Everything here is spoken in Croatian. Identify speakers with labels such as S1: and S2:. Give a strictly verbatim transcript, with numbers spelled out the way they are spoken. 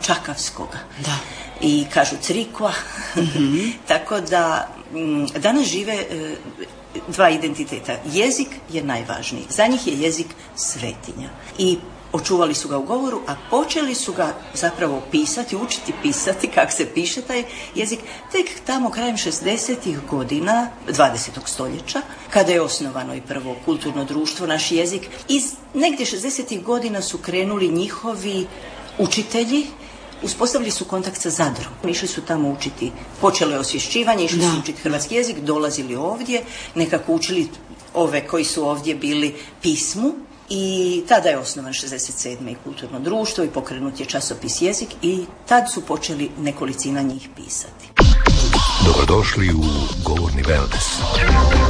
S1: čakavskoga.
S2: Da.
S1: I kažu crikva. Mm-hmm. Tako da m, danas žive e, dva identiteta. Jezik je najvažniji. Za njih je jezik svetinja. I očuvali su ga u govoru, a počeli su ga zapravo pisati, učiti pisati kako se piše taj jezik tek tamo krajem šezdesetih godina dvadesetog stoljeća, kada je osnovano i prvo kulturno društvo, naš jezik. Iz negdje šezdesetih godina su krenuli njihovi učitelji, uspostavili su kontakt sa Zadrom. Išli su tamo učiti, počelo je osvješćivanje, išli
S2: da.
S1: su učiti hrvatski jezik, dolazili ovdje, nekako učili ove koji su ovdje bili pismu. I tada je osnovan šezdeset sedme i kulturno društvo i pokrenut je časopis Jezik i tad su počeli nekolicina njih pisati.
S3: Dobrodošli u Govorni wellness.